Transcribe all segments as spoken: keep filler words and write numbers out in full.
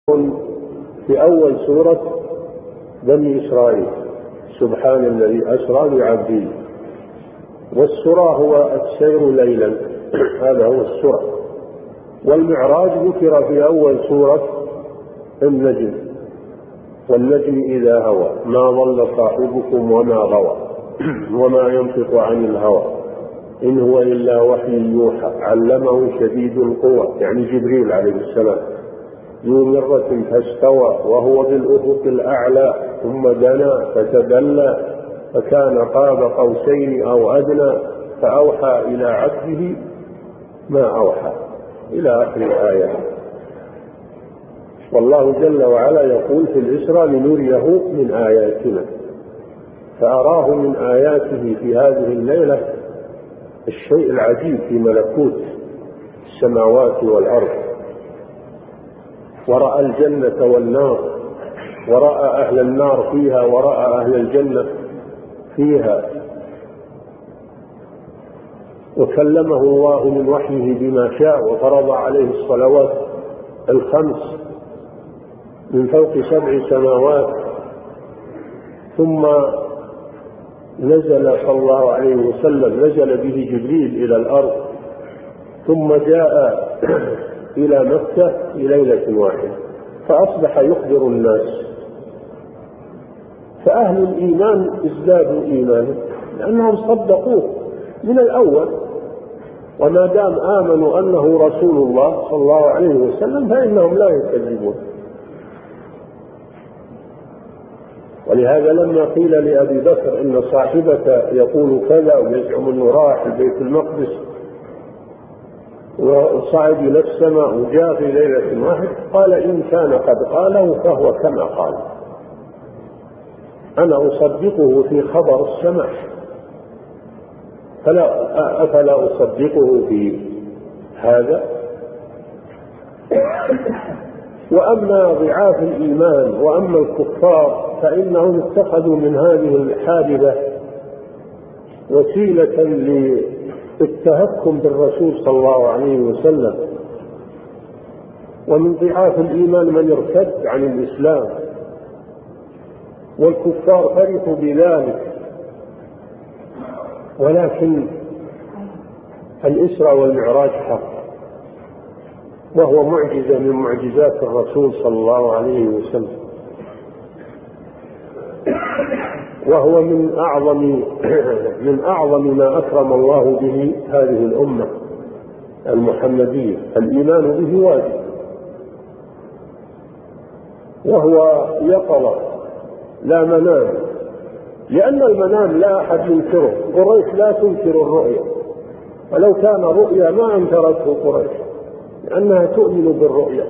في أول سورة بني إسرائيل سبحان الذي أسرى بعبده، والسرى هو السير ليلا، هذا هو السرى. والمعراج ذكر في أول سورة النجم، والنجم إذا هوى ما ضل صاحبكم وما غوى وما ينطق عن الهوى إن هو إلا وحي يوحى علمه شديد القوى، يعني جبريل عليه السلام، ذو مرة فاستوى وهو بالأفق الأعلى ثم دنا فتدلى فكان قاب قوسين أو أدنى فأوحى إلى عبده ما أوحى إلى آخر الآية. والله جل وعلا يقول في الإسراء لنريه من آياتنا، فأراه من آياته في هذه الليلة الشيء العجيب في ملكوت السماوات والأرض، ورأى الجنة والنار، ورأى أهل النار فيها ورأى أهل الجنة فيها، وكلمه الله من وحيه بما شاء، وفرض عليه الصلوات الخمس من فوق سبع سماوات، ثم نزل صلى الله عليه وسلم نزل به جبريل إلى الأرض، ثم جاء إلى مكة في ليلة واحدة، فأصبح يخبر الناس. فأهل الإيمان ازدادوا إيمانا لأنهم صدقوه من الأول، وما دام آمنوا أنه رسول الله صلى الله عليه وسلم فإنهم لا يكذبون. ولهذا لما قيل لأبي بكر إن صاحبك يقول كذا ويزعم أنه راح بيت المقدس وصعد إلى السماء وجاء في ليلة واحدة، قال إن كان قد قاله فهو كما قال، أنا أصدقه في خبر السماء فلا أفلا أصدقه في هذا. وأما ضعاف الإيمان وأما الكفار فإنهم اتخذوا من هذه الحادثة وسيلة للتهكم بالرسول صلى الله عليه وسلم. ومن ضعاف الإيمان من ارتد عن الإسلام، والكفار فرحوا بذلك. ولكن الإسراء والمعراج حق، وهو معجزة من معجزات الرسول صلى الله عليه وسلم، وهو من أعظم من أعظم ما أكرم الله به هذه الأمة المحمدية. الإيمان به واجب، وهو يقظة لا منام، لأن المنام لا أحد ينكره، قريش لا تنكر الرؤيا، ولو كان رؤيا ما أنكرته قريش لأنها تؤمن بالرؤيا.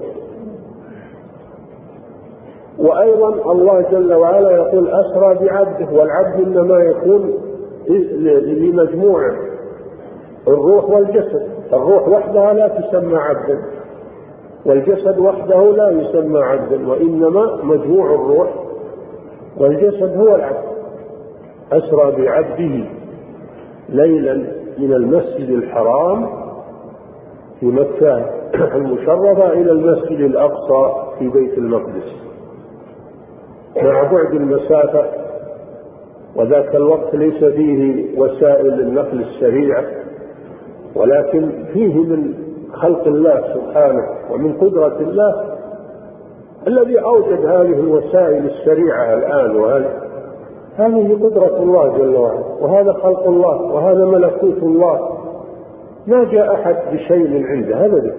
وأيضا الله جل وعلا يقول أسرى بعبده، والعبد إنما يكون لمجموع الروح والجسد، الروح وحدها لا تسمى عبدا، والجسد وحده لا يسمى عبدا، وإنما مجموع الروح والجسد هو العبد. أسرى بعبده ليلا من المسجد الحرام في مكة المشرفة إلى المسجد الأقصى في بيت المقدس، مع بعد المسافة، وذاك الوقت ليس فيه وسائل النقل السريعة، ولكن فيه من خلق الله سبحانه ومن قدرة الله الذي أوجد هذه الوسائل السريعة الآن. وهذه هذه قدرة الله جل وعلا، وهذا خلق الله، وهذا ملكوت الله، ما جاء أحد بشيء من عنده أبدا.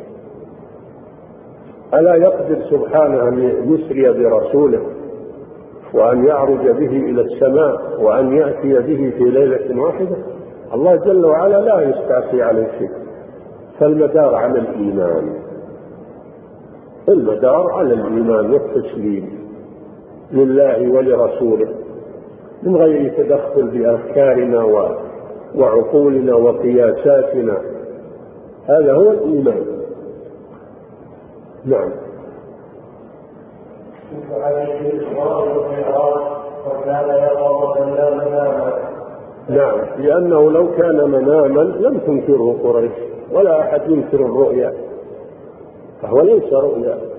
ألا يقدر سبحانه أن يسري برسوله وأن يعرج به إلى السماء وأن يأتي به في ليلة واحدة؟ الله جل وعلا لا يستعصي عليه شيء. فالمدار على الإيمان، المدار على الإيمان والتسليم لله ولرسوله من غير تدخل بأفكارنا وعقولنا وقياساتنا، هذا هو الإيمان. نعم. نعم، لأنه لو كان مناما لم تنكره قريش، ولا أحد ينكر الرؤيا، فهو ليس رؤيا.